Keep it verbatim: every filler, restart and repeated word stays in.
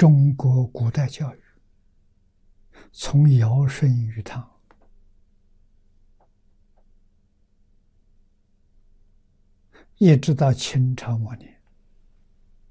中国古代教育，从尧舜禹汤一直到清朝末年，